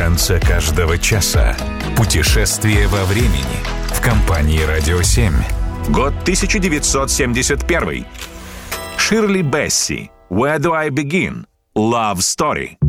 конце каждого часа. Путешествие во времени в компании «Радио 7». Год 1971. Ширли Бесси. Where do I begin? Love Story.